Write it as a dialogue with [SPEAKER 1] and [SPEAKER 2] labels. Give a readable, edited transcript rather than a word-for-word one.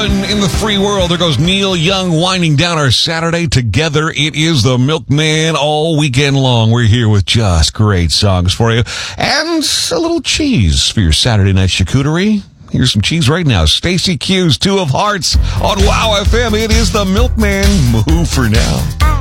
[SPEAKER 1] one in the free world. There goes Neil Young winding down our Saturday. Together, it is the Milkman all weekend long. We're here with just great songs for you. And a little cheese for your Saturday night charcuterie. Here's some cheese right now. Stacey Q's Two of Hearts on WOW FM. It is the Milkman. Move for now.